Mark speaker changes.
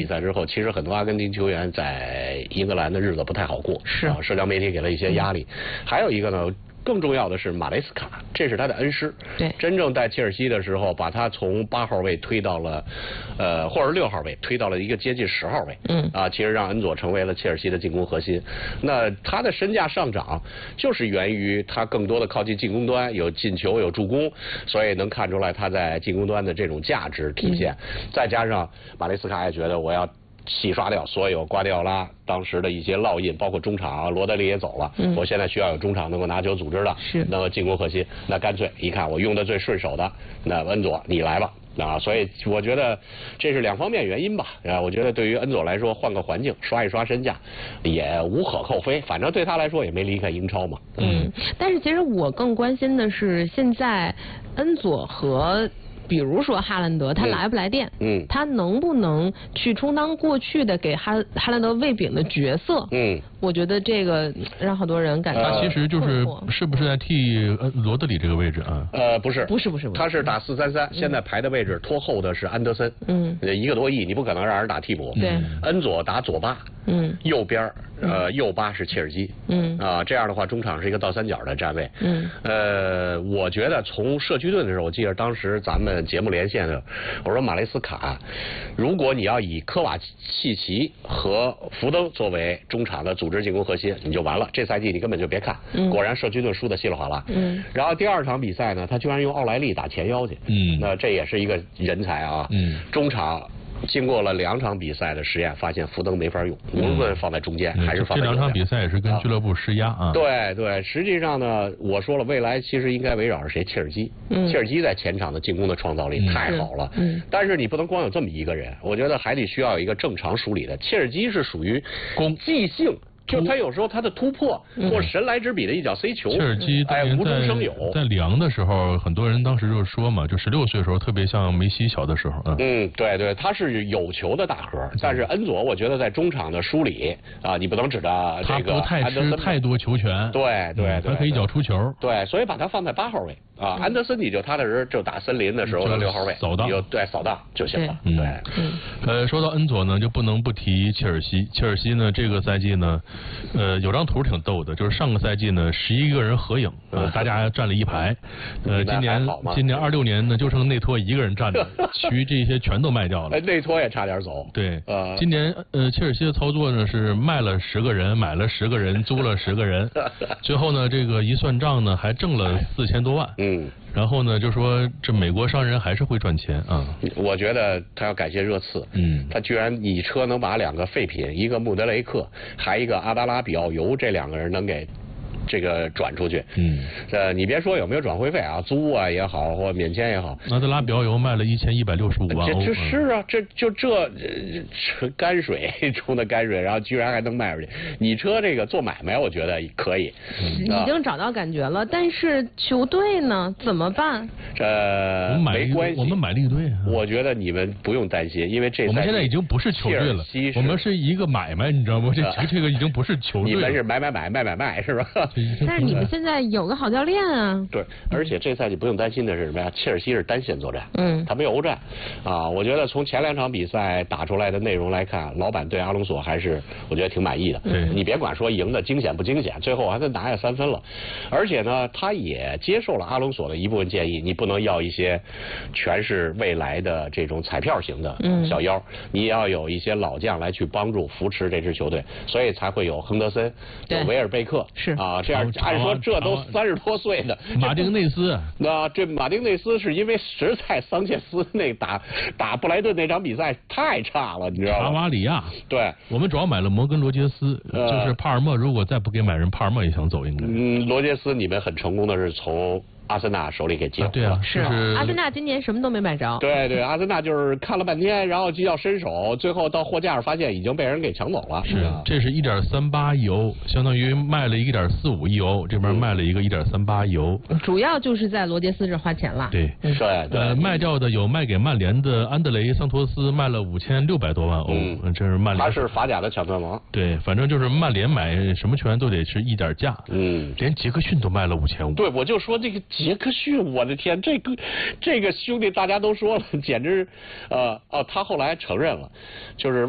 Speaker 1: 比赛之后，其实很多阿根廷球员在英格兰的日子不太好过，
Speaker 2: 是
Speaker 1: 社交媒体给了一些压力。还有一个呢，更重要的是马雷斯卡，这是他的恩师。
Speaker 2: 对，
Speaker 1: 真正在切尔西的时候，把他从8号位推到了，或者6号位，推到了一个接近10号位。其实让恩佐成为了切尔西的进攻核心。那他的身价上涨，就是源于他更多的靠近进攻端，有进球，有助攻，所以能看出来他在进攻端的这种价值体现。再加上马雷斯卡也觉得我要洗刷掉所有瓜迪奥拉当时的一些烙印，包括中场罗德里也走了，我现在需要有中场能够拿球组织的，那么进攻核心，那干脆一看我用的最顺手的，那恩佐你来吧。所以我觉得这是2方面原因吧。我觉得对于恩佐来说，换个环境刷一刷身价也无可厚非，反正对他来说也没离开英超嘛。
Speaker 2: 但是其实我更关心的是现在恩佐和比如说哈兰德，他来不来电？他能不能去充当过去的给哈兰德喂饼的角色？我觉得这个让好多人感觉
Speaker 3: 他其实是不是在替罗德里这个位置啊？
Speaker 1: 不是，他是打4-3-3，现在排的位置拖后的是安德森，1个多亿，你不可能让人打替补。
Speaker 2: 对，
Speaker 1: 恩佐打左8，右边右8是切尔西，这样的话中场是一个倒三角的站位。我觉得从社区盾的时候，我记得当时咱们节目连线的，我说马雷斯卡，如果你要以科瓦契奇和福登作为中场的组织进攻核心，你就完了，这赛季你根本就别看。果然社区盾输的稀里哗啦。然后第2场比赛呢，他居然用奥莱利打前腰去，那这也是一个人才啊。中场经过了2场比赛的实验，发现福登没法用，无论放在中间还是放在
Speaker 3: 这2场比赛也是跟俱乐部施压啊。
Speaker 1: 对，实际上呢，我说了，未来其实应该围绕着谁？切尔西。切尔西在前场的进攻的创造力太好了。但是你不能光有这么一个人，我觉得还得需要有一个正常梳理的。切尔西是属于即兴。就他有时候他的突破或神来之笔的一脚 C 球，
Speaker 3: 切尔西
Speaker 1: 无中生有。
Speaker 3: 在里昂的时候，很多人当时就说嘛，就16岁的时候特别像梅西小的时候。
Speaker 1: 对，他是有球的大核，但是恩佐我觉得在中场的梳理你不能指着这个
Speaker 3: 他不太吃太多球权。
Speaker 1: 对，
Speaker 3: 他可以一脚出球。
Speaker 1: 对，所以把他放在8号位安德森你就踏踏实实就打森林的时候的6号位
Speaker 3: 扫荡，
Speaker 1: 扫荡就行了。
Speaker 3: 对，说到恩佐呢，就不能不提切尔西。切尔西呢，这个赛季呢，有张图挺逗的，就是上个赛季呢，11个人合影，大家站了一排。今年26年呢，就剩内托一个人站着，其余这些全都卖掉了。
Speaker 1: 内托也差点走。
Speaker 3: 对，今年切尔西的操作呢是卖了10个人，买了10个人，租了10个人，最后呢这个一算账呢还挣了4000多万。然后呢，就说这美国商人还是会赚钱啊。
Speaker 1: 我觉得他要感谢热刺。他居然以车能把2个废品，一个穆德雷克，还一个阿达拉比奥尤，这2个人能给这个转出去。你别说有没有转会费啊，租也好，或免签也好。
Speaker 3: 阿德拉比奥尤卖了1165万欧。
Speaker 1: 这是啊，这泔水中的泔水，然后居然还能卖出去。你车这个做买卖，我觉得可以。
Speaker 2: 已经找到感觉了，但是球队呢怎么办？
Speaker 1: 没关系，
Speaker 3: 我们买了一队。
Speaker 1: 我觉得你们不用担心，因为
Speaker 3: 我们现在已经不是球队了，我们是一个买卖，你知道吗？这个已经不是球队了。
Speaker 1: 你们是买卖是吧？
Speaker 2: 但是你们现在有个好教练啊。
Speaker 1: 对，而且这赛季不用担心的是什么呀？切尔西是单线作战，他没有欧战我觉得从前2场比赛打出来的内容来看，老板对阿隆索还是我觉得挺满意的。你别管说赢的惊险不惊险，最后还能拿下3分了。而且呢，他也接受了阿隆索的一部分建议，你不能要一些全是未来的这种彩票型的小妖，你也要有一些老将来去帮助扶持这支球队，所以才会有亨德森，有维尔贝克，这样按说这都30多岁的
Speaker 3: 马丁内斯。
Speaker 1: 这马丁内斯是因为实在桑切斯那打布莱顿那场比赛太差了，你知道吗？
Speaker 3: 卡瓦里亚。
Speaker 1: 对，
Speaker 3: 我们主要买了摩根罗杰斯，就是帕尔默如果再不给买人，帕尔默也想走应该。
Speaker 1: 罗杰斯你们很成功的是从阿森纳手里给接了。
Speaker 3: 对啊，
Speaker 2: 是阿森纳今年什么都没买着。
Speaker 1: 对，阿森纳就是看了半天，然后就要伸手，最后到货架上发现已经被人给抢走了。
Speaker 3: 这是1.38亿欧，相当于卖了1.45亿欧，这边卖了一个1.38亿欧。
Speaker 2: 主要就是在罗杰斯这花钱了。
Speaker 3: 对，卖掉的有卖给曼联的安德雷桑托斯，卖了5600多万欧，这是曼联。
Speaker 1: 他是法甲的抢断王。
Speaker 3: 对，反正就是曼联买什么球员都得是一点价。连杰克逊都卖了5500。
Speaker 1: 对，我就说这个杰克逊，我的天，这个兄弟大家都说了，简直他后来承认了，就是